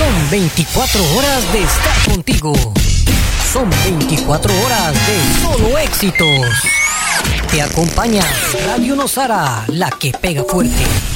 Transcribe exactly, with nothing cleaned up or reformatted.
Son veinticuatro horas de estar contigo. Son veinticuatro horas de solo éxitos. Te acompaña Radio Nosara, la que pega fuerte.